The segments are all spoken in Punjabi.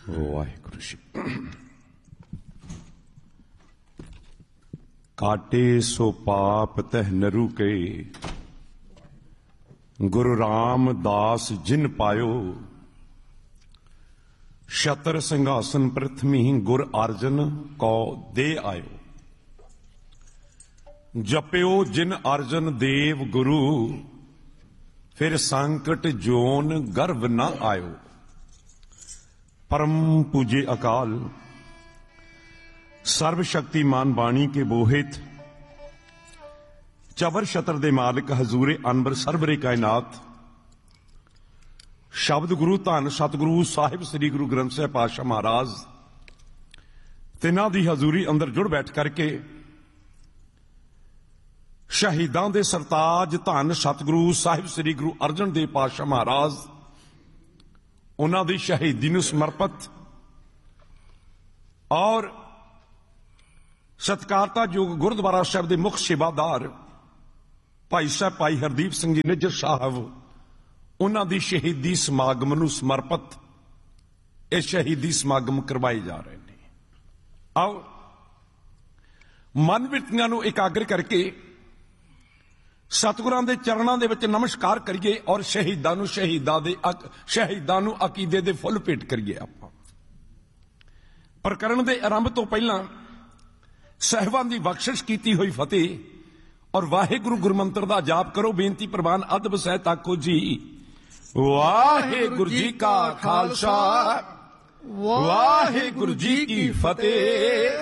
ਵਾਹਿਗੁਰੂ ਜੀ। ਕਾਟੇ ਸੋ ਪਾਪ ਤਹਿ ਨ ਰੁਕੇ, ਗੁਰੂ ਰਾਮਦਾਸ ਜਿਨ ਪਾਇਓ। ਛਤਰ ਸਿੰਘਾਸਨ ਪ੍ਰਥਮੀ ਗੁਰ ਅਰਜਨ ਕੋ ਦੇ ਆਇਓ। ਜਪਿਓ ਜਿਨ ਅਰਜਨ ਦੇਵ ਗੁਰੂ, ਫਿਰ ਸੰਕਟ ਜੋਨ ਗਰਭ ਨਾ ਆਇਓ। परम पूजे अकाल सर्वशक्तिमान बाणी के बोहित, चबर छतर दे मालिक हजूरे अनबर सरबरे कायनात, शब्द गुरु धन सतगुरु साहिब श्री गुरु ग्रंथ साहिब पातशाह महाराज तिन्हां दी हजूरी अंदर जुड़ बैठ करके शहीदां दे सरताज धन सतगुरु साहिब श्री गुरु अर्जन देव पातशाह महाराज उन्हां दी शहीदी नूं समर्पित और सत्कारता योग गुरुद्वारा साहिब दे मुख सेवादार भाई साहब भाई हरदीप सिंह जी निज्जर साहब, उन्हां दी शहीदी समागम नूं समर्पित ये शहीदी समागम करवाए जा रहे हैं। आओ मन बिरतियां नूं एकाग्र करके सतगुरां दे चरणां दे विच नमस्कार करिए और शहीदां नूं अकीदे दे फुल भेट करिए। आपां प्रकरण दे आरंभ तो पहलां साहिबान दी बख्शिश कीती हुई फतेह और वाहिगुरू गुरमंत्र दा जाप करो। बेनती प्रवान अदब सहित आखो जी, वाहिगुरू जी का खालसा वाहिगुरू जी की फतेह।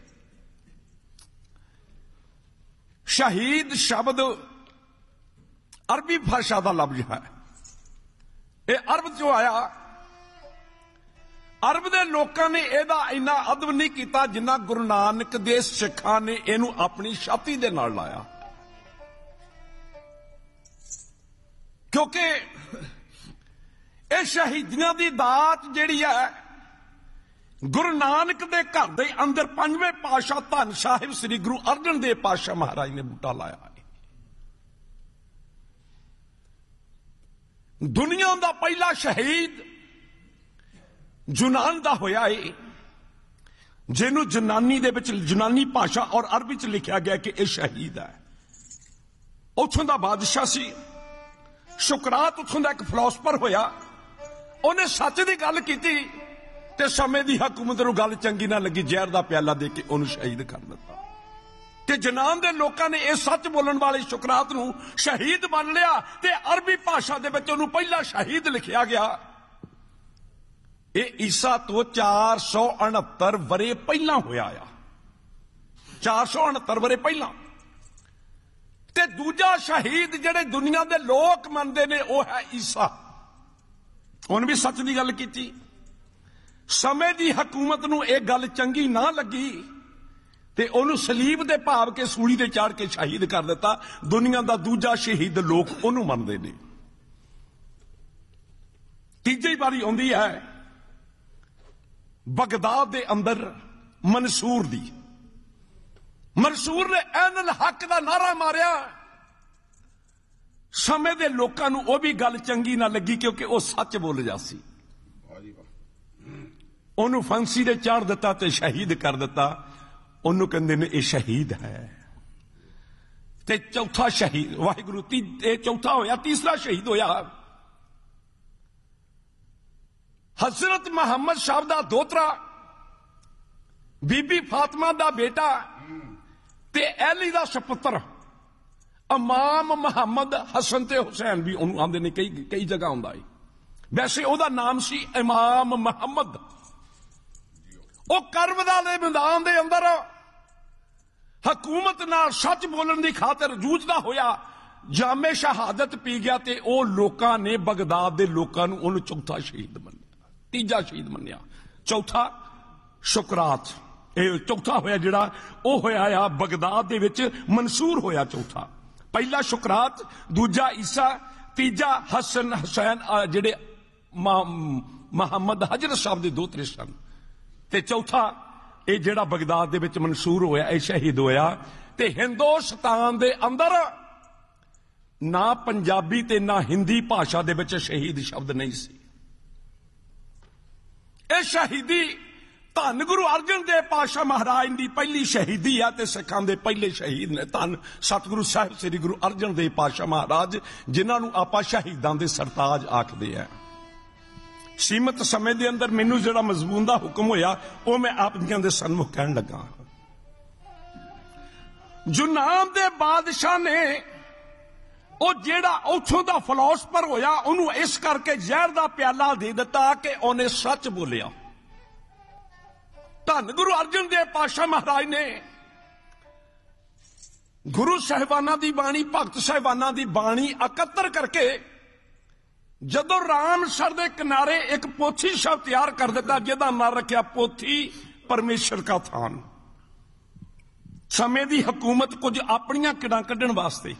शहीद शब्द अरबी भाषा का लफ्ज है। यह अरब चो आया। अरब के लोगों ने यदा इन्ना अदब नहीं किया जिन्ना गुरु नानक दे सिखां ने इनू अपनी छाती दे नाल लाया, क्योंकि यह शहीदियां दी दात जिहड़ी है गुरु नानक दे घर दे अंदर पंजवें पातशाह धन साहिब श्री गुरु अर्जन देव पातशाह महाराज ने बूटा लाया है। दुनिया का पहला शहीद जुनान का होया है, जिन्हों जनानी दे विच जुनानी भाषा और अरबी च लिखा गया कि यह शहीद है। उथों दा बादशाह सी शुकरात, उथों दा एक फिलोसफर होया। उन्हें सच की गल की ते समय की हुकूमत नूं गल चंगी ना लगी, जहर दा प्याला दे के उन्होंने शहीद कर दिता। कि जनान दे लोकां ने यह सच बोलण वाले शुकरात नूं शहीद मान लिया ते अरबी भाषा दे विच उहनूं पहला शहीद लिखिया गया। यह ईसा तो 469 वरे पहला होया आ, 469 वरे पहला। ते दूजा शहीद जिहड़े दुनिया दे लोक मनदे ने वह है ईसा। उन्हें भी सच की गल की। समय की हुकूमत नूं यह गल चंगी ना लगी ते उन्होंने सलीब दे भाव के सूली ते चाड़ के शहीद कर दिता। दुनिया का दूजा शहीद लोग उन्होंने मनते हैं। तीजी बारी आउंदी है बगदाद दे अंदर मंसूर दी। मंसूर ने ऐन हक का नारा मारिया। समय के लोगों को वह भी गल चंगी ना लगी, क्योंकि वह सच बोल जासी। उन्होंने फांसी दे चाड़ दिता ते शहीद कर दिता। उन्होंने कहते ने यह शहीद है। ते चौथा शहीद वाहिगुरू चौथा होया। तीसरा शहीद होया हजरत मुहम्मद साहब दा दोतरा, बीबी फातिमा दा बेटा ते अली दा सपुत्र इमाम मुहम्मद हसन ते हुसैन भी उन्होंने आंदे ने, कई जगह आंदा है। वैसे ओदा नाम सी इमाम मुहम्मद। वो करबला दे मैदान दे अंदर हुकूमत नाल सच बोलण दी खातिर जूझदा होया जामे शहादत पी गया ते ओ लोकां ने बगदाद दे लोकां नूं उहनूं चौथा शहीद मन्निया, तीजा शहीद मन्निया। चौथा शुकरात, ये चौथा होया जिहड़ा ओ होया आ बगदाद दे विच मंसूर होया चौथा। पहला शुकरात, दूजा ईसा, तीजा हसन हुसैन जिहड़े मुहम्मद हजरत साहब दे दोतरे सन, ते चौथा ये जिहड़ा बगदाद दे विच मंसूर होया ये शहीद होया। ते हिंदुस्तान दे अंदर ना पंजाबी ते ना हिंदी भाषा दे विच शहीद शब्द नहीं सी। ये ਇਹ ਸ਼ਹੀਦੀ ਧੰਨ ਗੁਰੂ ਅਰਜਨ ਦੇਵ ਪਾਤਸ਼ਾਹ ਮਹਾਰਾਜ ਦੀ ਪਹਿਲੀ ਸ਼ਹੀਦੀ ਆ ਤੇ ਸਿੱਖਾਂ ਦੇ ਪਹਿਲੇ ਸ਼ਹੀਦ ਨੇ ਧੰਨ ਸਤਿਗੁਰੂ ਸਾਹਿਬ ਸ੍ਰੀ ਗੁਰੂ ਅਰਜਨ ਦੇਵ ਪਾਤਸ਼ਾਹ ਮਹਾਰਾਜ, ਜਿਨ੍ਹਾਂ ਨੂੰ ਆਪਾਂ ਸ਼ਹੀਦਾਂ ਦੇ ਸਰਤਾਜ ਆਖਦੇ ਆ। ਸੀਮਤ ਸਮੇਂ ਦੇ ਅੰਦਰ ਮੈਨੂੰ ਜਿਹੜਾ ਮਜ਼ਮੂਨ ਦਾ ਹੁਕਮ ਹੋਇਆ ਉਹ ਮੈਂ ਆਪ ਜੀਆਂ ਦੇ ਸਨਮੁਖ ਕਹਿਣ ਲੱਗਾ। ਯੂਨਾਨ ਦੇ ਬਾਦਸ਼ਾਹ ਨੇ ਉਹ ਜਿਹੜਾ ਉੱਥੋਂ ਦਾ ਫਿਲਾਸਫਰ ਹੋਇਆ ਉਹਨੂੰ ਇਸ ਕਰਕੇ ਜ਼ਹਿਰ ਦਾ ਪਿਆਲਾ ਦੇ ਦਿੱਤਾ ਕਿ ਉਹਨੇ ਸੱਚ ਬੋਲਿਆ। ਧੰਨ ਗੁਰੂ ਅਰਜਨ ਦੇਵ ਪਾਤਸ਼ਾਹ ਮਹਾਰਾਜ ਨੇ ਗੁਰੂ ਸਾਹਿਬਾਨਾਂ ਦੀ ਬਾਣੀ, ਭਗਤ ਸਾਹਿਬਾਨਾਂ ਦੀ ਬਾਣੀ ਇਕੱਤਰ ਕਰਕੇ ਜਦੋਂ ਰਾਮਸਰ ਦੇ ਕਿਨਾਰੇ ਇੱਕ ਪੋਥੀ ਸ਼ਬਦ ਤਿਆਰ ਕਰ ਦਿੱਤਾ, ਜਿਹਦਾ ਨਾਂ ਰੱਖਿਆ ਪੋਥੀ ਪਰਮੇਸ਼ਰ ਕਾ ਥਾਨ। ਸਮੇਂ ਦੀ ਹਕੂਮਤ ਕੁਝ ਆਪਣੀਆਂ ਕਿੜਾਂ ਕੱਢਣ ਵਾਸਤੇ,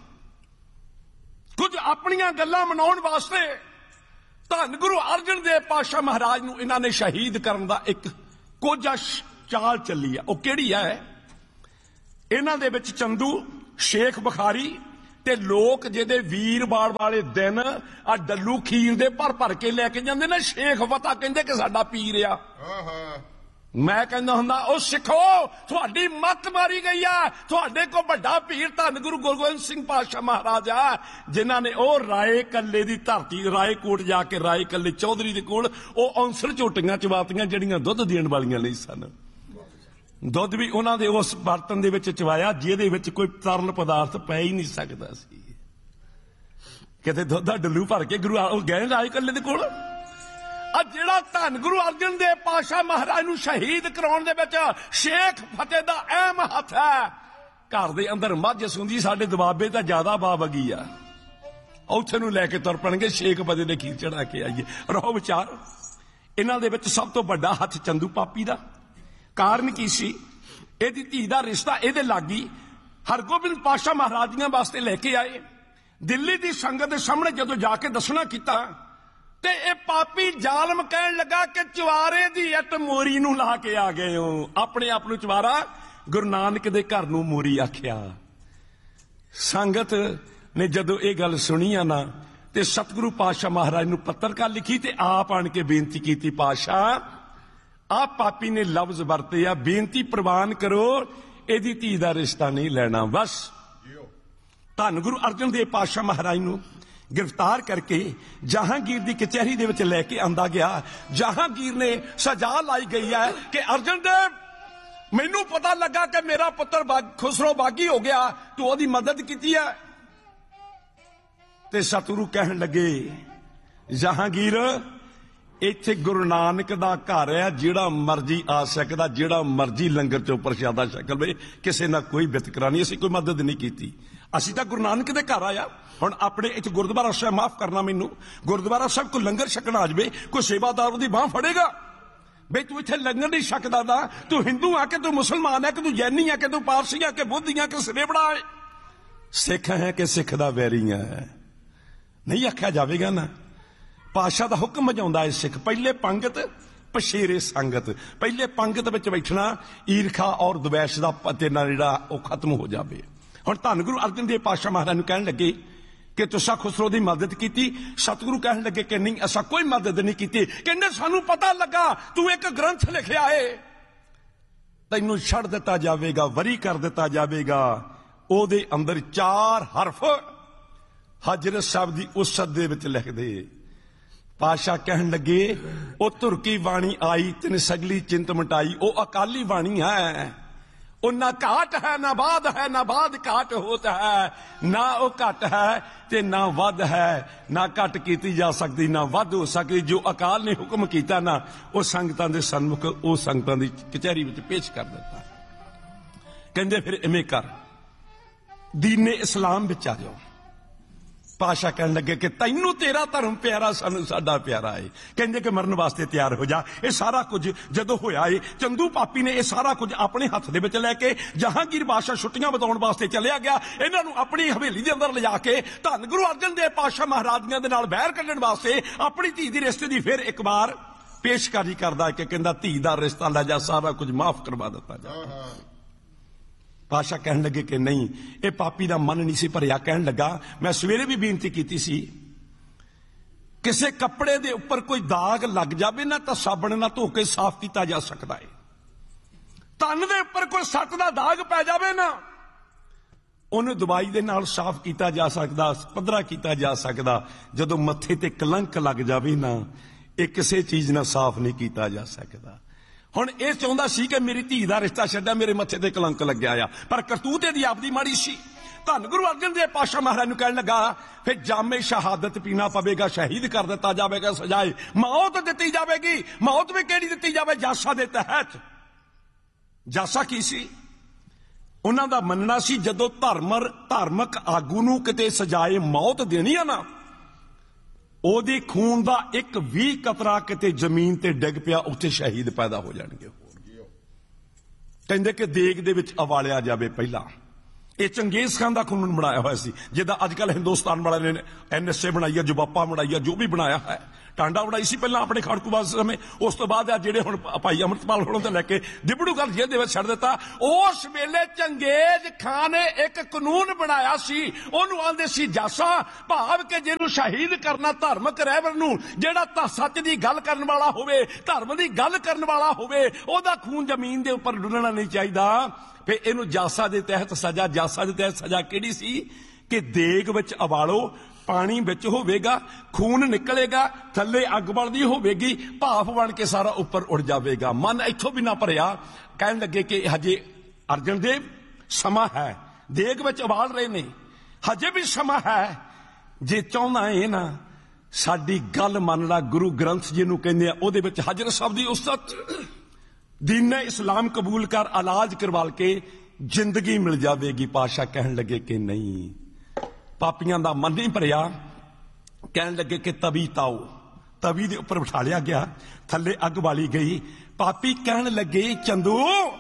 ਕੁਝ ਆਪਣੀਆਂ ਗੱਲਾਂ ਮਨਾਉਣ ਵਾਸਤੇ ਧੰਨ ਗੁਰੂ ਅਰਜਨ ਦੇਵ ਪਾਤਸ਼ਾਹ ਮਹਾਰਾਜ ਨੂੰ ਇਹਨਾਂ ਨੇ ਸ਼ਹੀਦ ਕਰਨ ਦਾ ਇੱਕ ਕੋਝਾ ਚਾਲ ਚੱਲੀ ਆ। ਉਹ ਕਿਹੜੀ ਹੈ? ਇਹਨਾਂ ਦੇ ਵਿੱਚ ਚੰਦੂ, ਸ਼ੇਖ ਬੁਖਾਰੀ ਤੇ ਲੋਕ ਜਿਹਦੇ ਵੀਰਵਾਰ ਵਾਲੇ ਦਿਨ ਆ ਡੱਲੂ ਖੀਰ ਦੇ ਭਰ ਭਰ ਕੇ ਲੈ ਕੇ ਜਾਂਦੇ ਨੇ। ਸ਼ੇਖ ਫਤਾ ਕਹਿੰਦੇ ਕਿ ਸਾਡਾ ਪੀਰ ਆ। ਮੈਂ ਕਹਿੰਦਾ ਹੁੰਦਾ ਉਹ ਸਿੱਖੋ ਤੁਹਾਡੀ ਮੱਤ ਮਾਰੀ ਗਈ ਆ, ਤੁਹਾਡੇ ਕੋ ਵੱਡਾ ਪੀਰ ਧੰਨ ਗੁਰੂ ਗੋਬਿੰਦ ਸਿੰਘ ਪਾਤਸ਼ਾਹ ਮਹਾਰਾਜ ਆ, ਜਿਨ੍ਹਾਂ ਨੇ ਉਹ ਰਾਏ ਕੱਲੇ ਦੀ ਧਰਤੀ ਰਾਏਕੋਟ ਜਾ ਕੇ ਰਾਏ ਕੱਲੇ ਚੌਧਰੀ ਦੇ ਕੋਲ ਉਹ ਔਂਸਲ ਝੋਟੀਆਂ ਚਵਾਤੀਆਂ ਜਿਹੜੀਆਂ ਦੁੱਧ ਦੇਣ ਵਾਲੀਆਂ ਨਹੀਂ ਸਨ। ਦੁੱਧ ਵੀ ਉਹਨਾਂ ਦੇ ਉਸ ਬਰਤਨ ਦੇ ਵਿੱਚ ਚਵਾਇਆ ਜਿਹਦੇ ਵਿੱਚ ਕੋਈ ਤਰਲ ਪਦਾਰਥ ਪੈ ਹੀ ਨਹੀਂ ਸਕਦਾ ਸੀ। ਕਿਤੇ ਦੁੱਧ ਦਾ ਡੱਲੂ ਭਰ ਕੇ ਗੁਰੂ ਉਹ ਗਏ ਰਾਏ ਕੱਲੇ ਦੇ ਕੋਲ। ਆ ਜਿਹੜਾ ਧੰਨ ਗੁਰੂ ਅਰਜਨ ਦੇਵ ਪਾਤਸ਼ਾਹ ਮਹਾਰਾਜ ਨੂੰ ਸ਼ਹੀਦ ਕਰਾਉਣ ਦੇ ਵਿੱਚ ਸ਼ੇਖ ਫਤਿਹ ਦਾ ਅਹਿਮ ਹੱਥ ਹੈ। ਘਰ ਦੇ ਅੰਦਰ ਮੱਝ ਸੁੰਦੀ ਸਾਡੇ ਦਬਾਬੇ ਤਾਂ ਜ਼ਿਆਦਾ ਬਾਬਗੀ ਆ, ਉੱਥੇ ਨੂੰ ਲੈ ਕੇ ਤੁਰ ਪਣਗੇ ਸ਼ੇਖ ਫਤਿਹ ਦੇ ਖੀਰ ਚੜਾ ਕੇ ਆਈਏ। ਰਹੋ ਵਿਚਾਰ, ਇਹਨਾਂ ਦੇ ਵਿੱਚ ਸਭ ਤੋਂ ਵੱਡਾ ਹੱਥ ਚੰਦੂ ਪਾਪੀ ਦਾ। ਕਾਰਨ ਕੀ ਸੀ? ਇਹਦੀ ਧੀ ਦਾ ਰਿਸ਼ਤਾ ਇਹਦੇ ਲਾਗੀ ਹਰਗੋਬਿੰਦ ਪਾਤਸ਼ਾਹ ਮਹਾਰਾਜੀਆਂ ਵਾਸਤੇ ਲੈ ਕੇ ਆਏ। ਦਿੱਲੀ ਦੀ ਸੰਗਤ ਦੇ ਸਾਹਮਣੇ ਜਦੋਂ ਜਾ ਕੇ ਦੱਸਣਾ ਕੀਤਾ ਤੇ ਇਹ ਪਾਪੀ ਜ਼ਾਲਮ ਕਹਿਣ ਲੱਗਾ ਕਿ ਚਵਾਰੇ ਦੀ ਇੱਟ ਮੋਰੀ ਨੂੰ ਲਾ ਕੇ ਆ ਗਏ ਹੋ। ਆਪਣੇ ਆਪ ਨੂੰ ਚਵਾਰਾ ਗੁਰੂ ਨਾਨਕ ਦੇ ਘਰ ਨੂੰ ਮੋਰੀ ਆਖਿਆ। ਸੰਗਤ ਨੇ ਜਦੋਂ ਇਹ ਗੱਲ ਸੁਣੀ ਆ ਨਾ ਤੇ ਸਤਿਗੁਰੂ ਪਾਤਸ਼ਾਹ ਮਹਾਰਾਜ ਨੂੰ ਪੱਤਰਕਾਰ ਲਿਖੀ ਤੇ ਆਪ ਆਣ ਕੇ ਬੇਨਤੀ ਕੀਤੀ, ਪਾਤਸ਼ਾਹ ਆਪ ਪਾਪੀ ਨੇ ਲਫ਼ਜ਼ ਵਰਤੇ ਆ, ਬੇਨਤੀ ਪ੍ਰਵਾਨ ਕਰੋ, ਇਹਦੀ ਧੀ ਦਾ ਰਿਸ਼ਤਾ ਨਹੀਂ ਲੈਣਾ। ਬਸ ਧੰਨ ਗੁਰੂ ਅਰਜਨ ਦੇਵ ਪਾਤਸ਼ਾਹ ਮਹਾਰਾਜ ਨੂੰ गिरफ्तार करके जहांगीर की कचहरी दे विच लेके आंदा गया। जहांगीर ने सजा लाई गई है कि अर्जन देव मैनू पता लगा कि मेरा पुत्र खुसरो बागी हो गया, तू ओदी मदद की है। ते सतगुरु कहन लगे जहांगीर इत्थे गुरु नानक दा घर है, जिहड़ा मर्जी आ सकदा, जिहड़ा मर्जी लंगर चो प्रशादा छक लवे, किसी ना कोई वितकरा नहीं, असीं कोई मदद नहीं की। ਅਸੀਂ ਤਾਂ ਗੁਰੂ ਨਾਨਕ ਦੇ ਘਰ ਆਇਆ। ਹੁਣ ਆਪਣੇ ਇੱਥੇ ਗੁਰਦੁਆਰਾ ਸਾਹਿਬ ਮਾਫ ਕਰਨਾ ਮੈਨੂੰ, ਗੁਰਦੁਆਰਾ ਸਾਹਿਬ ਕੋਈ ਲੰਗਰ ਛਕਣ ਆ ਜਾਵੇ, ਕੋਈ ਸੇਵਾਦਾਰ ਉਹਦੀ ਬਾਹ ਫੜੇਗਾ ਬਈ ਤੂੰ ਇੱਥੇ ਲੰਗਰ ਨਹੀਂ ਛਕਦਾ ਦਾ, ਤੂੰ ਹਿੰਦੂ ਆ ਕਿ ਤੂੰ ਮੁਸਲਮਾਨ ਹੈ ਕਿ ਤੂੰ ਜੈਨੀ ਆ ਕਿ ਤੂੰ ਪਾਰਸੀ ਆ ਕਿ ਬੁੱਧੀ ਆ ਕਿ ਸਵੇਬੜਾ ਹੈ, ਸਿੱਖ ਹੈ ਕਿ ਸਿੱਖ ਦਾ ਵੈਰੀ ਹੈ, ਨਹੀਂ ਆਖਿਆ ਜਾਵੇਗਾ ਨਾ। ਪਾਤਸ਼ਾਹ ਦਾ ਹੁਕਮ ਵਜਾਉਂਦਾ ਹੈ ਸਿੱਖ, ਪਹਿਲੇ ਪੰਗਤ ਪਛੇਰੇ ਸੰਗਤ, ਪਹਿਲੇ ਪੰਗਤ ਵਿੱਚ ਬੈਠਣਾ ਈਰਖਾ ਔਰ ਦਵੈਸ਼ ਦਾ ਪਤੇ ਨਾਲ ਜਿਹੜਾ ਉਹ ਖਤਮ ਹੋ ਜਾਵੇ। ਹੁਣ ਧੰਨ ਗੁਰੂ ਅਰਜਨ ਦੇਵ ਪਾਤਸ਼ਾਹ ਮਹਾਰਾਜ ਨੂੰ ਕਹਿਣ ਲੱਗੇ ਕਿ ਤੁਸੀਂ ਖੁਸਰੋ ਦੀ ਮਦਦ ਕੀਤੀ। ਸਤਿਗੁਰੂ ਕਹਿਣ ਲੱਗੇ ਕਿ ਨਹੀਂ, ਅਸਾਂ ਕੋਈ ਮਦਦ ਨਹੀਂ ਕੀਤੀ। ਕਹਿੰਦੇ ਸਾਨੂੰ ਪਤਾ ਲੱਗਾ ਤੂੰ ਇੱਕ ਗ੍ਰੰਥ ਲਿਖਿਆ ਏ, ਤੈਨੂੰ ਛੱਡ ਦਿੱਤਾ ਜਾਵੇਗਾ, ਵਰੀ ਕਰ ਦਿੱਤਾ ਜਾਵੇਗਾ। ਉਹਦੇ ਅੰਦਰ 4 ਹਰਫ ਹਜ਼ਰਤ ਸਾਹਿਬ ਦੀ ਉਸਤ ਦੇ ਵਿੱਚ ਲਿਖਦੇ। ਪਾਤਸ਼ਾਹ ਕਹਿਣ ਲੱਗੇ ਉਹ ਧੁਰ ਕੀ ਬਾਣੀ ਆਈ ਤਿਨ ਸਗਲੀ ਚਿੰਤ ਮਟਾਈ, ਉਹ ਅਕਾਲੀ ਬਾਣੀ ਹੈ। ਉਹ ਨਾ ਘਾਟ ਹੈ ਨਾ ਬਾਦ ਹੈ, ਨਾ ਬਾਦ ਘਾਟ ਹੋਤਾ ਹੈ, ਨਾ ਉਹ ਘਟ ਹੈ ਤੇ ਨਾ ਵੱਧ ਹੈ, ਨਾ ਘਟ ਕੀਤੀ ਜਾ ਸਕਦੀ ਨਾ ਵੱਧ ਹੋ ਸਕਦੀ। ਜੋ ਅਕਾਲ ਨੇ ਹੁਕਮ ਕੀਤਾ ਨਾ ਉਹ ਸੰਗਤਾਂ ਦੇ ਸਨਮੁਖ, ਉਹ ਸੰਗਤਾਂ ਦੀ ਕਚਹਿਰੀ ਵਿੱਚ ਪੇਸ਼ ਕਰ ਦਿੱਤਾ। ਕਹਿੰਦੇ ਫਿਰ ਇਵੇਂ ਕਰ, ਦੀਨੇ ਇਸਲਾਮ ਵਿੱਚ ਆ ਜਾਓ। ਪਾਤਸ਼ਾਹ ਕਹਿਣ ਲੱਗੇ ਕਿ ਤੈਨੂੰ ਤੇਰਾ ਧਰਮ ਪਿਆਰਾ, ਸਾਨੂੰ ਸਾਡਾ ਪਿਆਰਾ ਹੈ। ਕਹਿੰਦੇ ਕਿ ਮਰਨ ਵਾਸਤੇ ਤਿਆਰ ਹੋ ਜਾ। ਇਹ ਸਾਰਾ ਕੁਝ ਜਦੋਂ ਹੋਇਆ ਏ, ਚੰਦੂ ਪਾਪੀ ਨੇ ਇਹ ਸਾਰਾ ਕੁਝ ਆਪਣੇ ਹੱਥ ਦੇ ਵਿੱਚ ਲੈ ਕੇ ਜਹਾਂਗੀਰ ਬਾਦਸ਼ਾਹ ਛੁੱਟੀਆਂ ਬਿਤਾਉਣ ਵਾਸਤੇ ਚਲਿਆ ਗਿਆ। ਇਹਨਾਂ ਨੂੰ ਆਪਣੀ ਹਵੇਲੀ ਦੇ ਅੰਦਰ ਲਿਜਾ ਕੇ ਧੰਨ ਗੁਰੂ ਅਰਜਨ ਦੇਵ ਪਾਤਸ਼ਾਹ ਮਹਾਰਾਜੀਆਂ ਦੇ ਨਾਲ ਬਹਿਰ ਕੱਢਣ ਵਾਸਤੇ ਆਪਣੀ ਧੀ ਦੀ ਰਿਸ਼ਤੇ ਦੀ ਫਿਰ ਇੱਕ ਵਾਰ ਪੇਸ਼ਕਾਰੀ ਕਰਦਾ ਕਿ ਕਹਿੰਦਾ ਧੀ ਦਾ ਰਿਸ਼ਤਾ ਲੈ ਜਾ, ਸਾਰਾ ਕੁਝ ਮਾਫ ਕਰਵਾ ਦਿੱਤਾ ਜਾ। ਪਾਤਸ਼ਾਹ ਕਹਿਣ ਲੱਗੇ ਕਿ ਨਹੀਂ, ਇਹ ਪਾਪੀ ਦਾ ਮਨ ਨਹੀਂ ਸੀ ਭਰਿਆ। ਕਹਿਣ ਲੱਗਾ ਮੈਂ ਸਵੇਰੇ ਵੀ ਬੇਨਤੀ ਕੀਤੀ ਸੀ ਕਿਸੇ ਕੱਪੜੇ ਦੇ ਉੱਪਰ ਕੋਈ ਦਾਗ ਲੱਗ ਜਾਵੇ ਨਾ ਤਾਂ ਸਾਬਣ ਨਾਲ ਧੋ ਕੇ ਸਾਫ਼ ਕੀਤਾ ਜਾ ਸਕਦਾ ਹੈ। ਤਨ ਦੇ ਉੱਪਰ ਕੋਈ ਸੱਟ ਦਾ ਦਾਗ ਪੈ ਜਾਵੇ ਨਾ, ਉਹਨੂੰ ਦਵਾਈ ਦੇ ਨਾਲ ਸਾਫ਼ ਕੀਤਾ ਜਾ ਸਕਦਾ, ਪੱਧਰਾ ਕੀਤਾ ਜਾ ਸਕਦਾ। ਜਦੋਂ ਮੱਥੇ ਤੇ ਕਲੰਕ ਲੱਗ ਜਾਵੇ ਨਾ, ਇਹ ਕਿਸੇ ਚੀਜ਼ ਨਾਲ ਸਾਫ਼ ਨਹੀਂ ਕੀਤਾ ਜਾ ਸਕਦਾ। ਹੁਣ ਇਹ ਚਾਹੁੰਦਾ ਸੀ ਕਿ ਮੇਰੀ ਧੀ ਦਾ ਰਿਸ਼ਤਾ ਛੱਡਿਆ, ਮੇਰੇ ਮੱਥੇ ਤੇ ਕਲੰਕ ਲੱਗਿਆ ਆ, ਪਰ ਕਰਤੂਤ ਇਹਦੀ ਆਪਦੀ ਮਾੜੀ ਸੀ। ਧੰਨ ਗੁਰੂ ਅਰਜਨ ਦੇਵ ਪਾਤਸ਼ਾਹ ਮਹਾਰਾਜ ਨੂੰ ਕਹਿਣ ਲੱਗਾ, ਫਿਰ ਜਾਮੇ ਸ਼ਹਾਦਤ ਪੀਣਾ ਪਵੇਗਾ, ਸ਼ਹੀਦ ਕਰ ਦਿੱਤਾ ਜਾਵੇਗਾ, ਸਜਾਏ ਮੌਤ ਦਿੱਤੀ ਜਾਵੇਗੀ। ਮੌਤ ਵੀ ਕਿਹੜੀ ਦਿੱਤੀ ਜਾਵੇ? ਜਾਸਾ ਦੇ ਤਹਿਤ। ਜਾਸਾ ਕੀ ਸੀ? ਉਹਨਾਂ ਦਾ ਮੰਨਣਾ ਸੀ ਜਦੋਂ ਧਾਰਮਿਕ ਆਗੂ ਨੂੰ ਕਿਤੇ ਸਜਾਏ ਮੌਤ ਦੇਣੀ ਆ ਨਾ, ਉਹਦੇ ਖੂਨ ਦਾ ਇੱਕ ਵੀ ਕਤਰਾ ਕਿਤੇ ਜ਼ਮੀਨ ਤੇ ਡਿੱਗ ਪਿਆ, ਉੱਥੇ ਸ਼ਹੀਦ ਪੈਦਾ ਹੋ ਜਾਣਗੇ। ਕਹਿੰਦੇ ਕਿ ਦੇਗ ਦੇ ਵਿੱਚ ਉਬਾਲਿਆ ਜਾਵੇ ਪਹਿਲਾਂ। ਇਹ ਚੰਗੇਜ਼ ਖਾਨ ਦਾ ਕਾਨੂੰਨ ਬਣਾਇਆ ਹੋਇਆ ਸੀ, ਜਿਹਦਾ ਅੱਜ ਕੱਲ ਹਿੰਦੁਸਤਾਨ ਵਾਲਿਆਂ ਨੇ NSA ਬਣਾਈ ਆ, ਜਵਾਪਾ ਬਣਾਈ ਆ, ਜੋ ਵੀ ਬਣਾਇਆ ਹੈ। ਟਾਂਡਾ ਬਣਾਈ ਸੀ ਪਹਿਲਾਂ ਆਪਣੇ ਖਾੜਕੂਵਾਦ ਸਮੇਂ, ਉਸ ਤੋਂ ਬਾਅਦ ਆ ਜਿਹੜੇ ਹੁਣ ਭਾਈ ਅੰਮ੍ਰਿਤਪਾਲ ਹੋਣੋਂ ਤੋਂ ਲੈ ਕੇ ਦਿਬੜੂਗੜ੍ਹ ਜੇਲ੍ਹ ਦੇ ਵਿੱਚ ਛੱਡ ਦਿੱਤਾ। ਉਸ ਵੇਲੇ ਚੰਗੇਜ਼ ਖਾਨ ਨੇ ਇੱਕ ਕਾਨੂੰਨ ਬਣਾਇਆ ਸੀ, ਉਹਨੂੰ ਆਂਦੇ ਸੀ ਜਾਸਾ, ਭਾਵ ਕਿ ਜਿਹਨੂੰ ਸ਼ਹੀਦ ਕਰਨਾ ਧਾਰਮਿਕ ਰਹਿਬਰ ਨੂੰ, ਜਿਹੜਾ ਤਾਂ ਸੱਚ ਦੀ ਗੱਲ ਕਰਨ ਵਾਲਾ ਹੋਵੇ, ਧਰਮ ਦੀ ਗੱਲ ਕਰਨ ਵਾਲਾ ਹੋਵੇ, ਉਹਦਾ ਖੂਨ ਜ਼ਮੀਨ ਦੇ ਉੱਪਰ ਡੁੱਲਣਾ ਨਹੀਂ ਚਾਹੀਦਾ। ਫਿਰ ਇਹਨੂੰ ਜਾਸਾ ਦੇ ਤਹਿਤ ਸਜ਼ਾ। ਜਾਸਾ ਦੇ ਤਹਿਤ ਸਜ਼ਾ ਕਿਹੜੀ ਸੀ? ਕਿ ਦੇਗ ਵਿੱਚ ਉਬਾਲੋ, ਪਾਣੀ ਵਿੱਚ ਹੋਵੇਗਾ, ਖੂਨ ਨਿਕਲੇਗਾ, ਥੱਲੇ ਅੱਗ ਬਲਦੀ ਹੋਵੇਗੀ, ਭਾਫ ਬਣ ਕੇ ਸਾਰਾ ਉੱਪਰ ਉੱਡ ਜਾਵੇਗਾ। ਮਨ ਇੱਥੋਂ ਵੀ ਨਾ ਭਰਿਆ, ਕਹਿਣ ਲੱਗੇ ਕਿ ਹਜੇ ਅਰਜਨ ਦੇਵ ਸਮਾਂ ਹੈ, ਦੇਗ ਵਿੱਚ ਉਬਾਲ ਰਹੇ ਨੇ, ਹਜੇ ਵੀ ਸਮਾਂ ਹੈ। ਜੇ ਚਾਹੁੰਦਾ ਹੈ ਨਾ ਸਾਡੀ ਗੱਲ ਮੰਨ ਲਾ, ਗੁਰੂ ਗ੍ਰੰਥ ਜਿਹਨੂੰ ਕਹਿੰਦੇ ਆ, ਉਹਦੇ ਵਿੱਚ ਹਜ਼ਰਤ ਸਾਹਿਬ ਦੀ ਉਸਤਤ, ਦੀਨ ਇਸਲਾਮ ਕਬੂਲ ਕਰ, ਇਲਾਜ ਕਰਵਾ ਕੇ ਜ਼ਿੰਦਗੀ ਮਿਲ ਜਾਵੇਗੀ। ਪਾਤਸ਼ਾਹ ਕਹਿਣ ਲੱਗੇ ਕਿ ਨਹੀਂ, ਪਾਪੀਆਂ ਦਾ ਮਨ ਨਹੀਂ ਭਰਿਆ। ਕਹਿਣ ਲੱਗੇ ਕਿ ਤਵੀ ਤਾਓ, ਤਵੀ ਦੇ ਉੱਪਰ ਬਿਠਾ ਲਿਆ ਗਿਆ, ਥੱਲੇ ਅੱਗ ਬਾਲੀ ਗਈ। ਪਾਪੀ ਕਹਿਣ ਲੱਗੇ ਚੰਦੂ,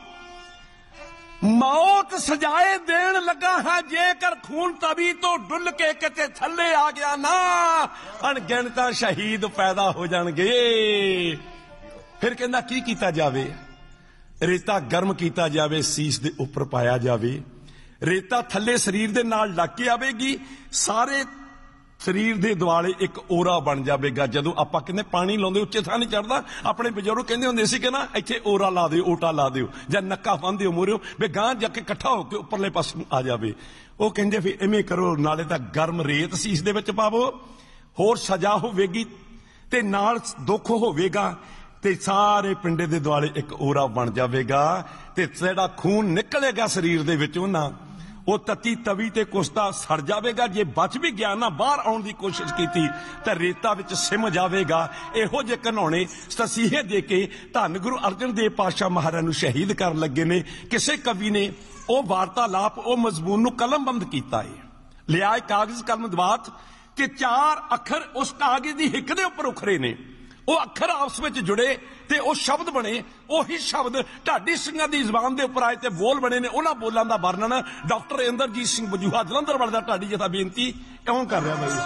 ਮੌਤ ਸਜਾਏ ਦੇਣ ਲੱਗਾ ਹੈ, ਜੇਕਰ ਖੂਨ ਤਵੀ ਤੋਂ ਡੁੱਲ ਕੇ ਕਿਤੇ ਥੱਲੇ ਆ ਗਿਆ ਨਾ, ਅਣਗਿਣਤ ਸ਼ਹੀਦ ਪੈਦਾ ਹੋ ਜਾਣਗੇ। ਫਿਰ ਕਹਿੰਦਾ ਕੀ ਕੀਤਾ ਜਾਵੇ? ਰੇਤਾ ਗਰਮ ਕੀਤਾ ਜਾਵੇ, ਸੀਸ ਦੇ ਉੱਪਰ ਪਾਇਆ ਜਾਵੇ, ਰੇਤਾ ਥੱਲੇ ਸਰੀਰ ਦੇ ਨਾਲ ਲੱਗ ਕੇ ਆਵੇਗੀ, ਸਾਰੇ ਸਰੀਰ ਦੇ ਦੁਆਲੇ ਇੱਕ ਓਰਾ ਬਣ ਜਾਵੇਗਾ। ਜਦੋਂ ਆਪਾਂ ਕਹਿੰਦੇ ਪਾਣੀ ਲਾਉਂਦੇ ਉੱਚੇ ਥਾਂ ਨਹੀਂ ਚੜਦਾ, ਆਪਣੇ ਬਜ਼ੁਰਗ ਕਹਿੰਦੇ ਹੁੰਦੇ ਸੀ ਕਿ ਨਾ ਇੱਥੇ ਓਰਾ ਲਾ ਦਿਓ, ਓਟਾ ਲਾ ਦਿਓ, ਜਾਂ ਨੱਕਾ ਬੰਨ੍ਹ ਦਿਓ ਮੂਹਰਿਓ, ਵੀ ਗਾਂ ਜਾ ਕੇ ਇਕੱਠਾ ਹੋ ਕੇ ਉੱਪਰਲੇ ਪਾਸੇ ਨੂੰ ਆ ਜਾਵੇ। ਉਹ ਕਹਿੰਦੇ ਵੀ ਇਵੇਂ ਕਰੋ, ਨਾਲੇ ਤਾਂ ਗਰਮ ਰੇਤ ਸੀਸ ਦੇ ਵਿੱਚ ਪਾਵੋ, ਹੋਰ ਸਜ਼ਾ ਹੋਵੇਗੀ ਤੇ ਨਾਲ ਦੁੱਖ ਹੋਵੇਗਾ, ਤੇ ਸਾਰੇ ਪਿੰਡੇ ਦੇ ਦੁਆਲੇ ਇੱਕ ਓਰਾ ਬਣ ਜਾਵੇਗਾ, ਤੇ ਜਿਹੜਾ ਖੂਨ ਨਿਕਲੇਗਾ ਸਰੀਰ ਦੇ ਵਿੱਚੋਂ ਨਾ, ਉਹ ਤਤੀ ਤਵੀ ਤੇ ਕੁਸਦਾ ਸੜ ਜਾਵੇਗਾ। ਜੇ ਬਚ ਵੀ ਗਿਆ ਨਾ, ਬਾਹਰ ਆਉਣ ਦੀ ਕੋਸ਼ਿਸ਼ ਕੀਤੀ ਤਾਂ ਰੇਤਾ ਵਿੱਚ ਸਿਮ ਜਾਵੇਗਾ। ਇਹੋ ਜਿਹੇ ਘਨੌਣੇ ਤਸੀਹੇ ਦੇ ਕੇ ਧੰਨ ਗੁਰੂ ਅਰਜਨ ਦੇਵ ਪਾਤਸ਼ਾਹ ਮਹਾਰਾਜ ਨੂੰ ਸ਼ਹੀਦ ਕਰਨ ਲੱਗੇ ਨੇ। ਕਿਸੇ ਕਵੀ ਨੇ ਉਹ ਵਾਰਤਾਲਾਪ, ਉਹ ਮਜ਼ਮੂਨ ਨੂੰ ਕਲਮਬੰਦ ਕੀਤਾ ਹੈ, ਲਿਆ ਕਾਗਜ਼ ਕਲਮ ਦਵਾਤ, ਕਿ 4 ਅੱਖਰ ਉਸ ਕਾਗਜ਼ ਦੀ ਹਿੱਕ ਦੇ ਉੱਪਰ ਉਖਰੇ ਨੇ, ਉਹ ਅੱਖਰ ਆਪਸ ਵਿੱਚ ਜੁੜੇ ਤੇ ਉਹ ਸ਼ਬਦ ਬਣੇ। ਉਹੀ ਸ਼ਬਦ ਢਾਡੀ ਸਿੰਘਾਂ ਦੀ ਜ਼ੁਬਾਨ ਦੇ ਉੱਪਰ ਆਏ ਤੇ ਬੋਲ ਬਣੇ ਨੇ। ਉਹਨਾਂ ਬੋਲਾਂ ਦਾ ਵਰਣਨ ਡਾਕਟਰ ਇੰਦਰਜੀਤ ਸਿੰਘ ਬਜੂਹਾ ਜਲੰਧਰ ਵਾਲੇ ਦਾ ਢਾਡੀ ਜਥਾ ਬੇਨਤੀ ਇਉਂ ਕਰ ਰਿਹਾ ਬਾਈ।